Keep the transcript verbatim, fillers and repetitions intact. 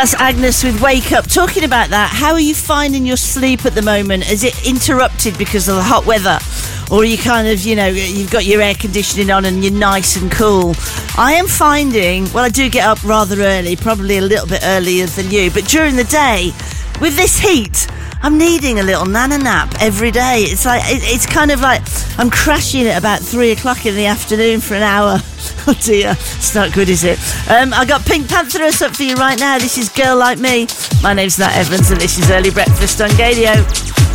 That's Agnes with Wake Up. Talking about that, how are you finding your sleep at the moment? Is it interrupted because of the hot weather? Or are you kind of, you know, you've got your air conditioning on and you're nice and cool? I am finding, well, I do get up rather early, probably a little bit earlier than you, but during the day, with this heat, I'm needing a little nana nap every day. It's like, it, it's kind of like I'm crashing at about three o'clock in the afternoon for an hour. Oh dear, it's not good, is it? Um, I got Pink Pantheress up for you right now. This is Girl Like Me. My name's Nat Evans and this is Early Breakfast on Gadio.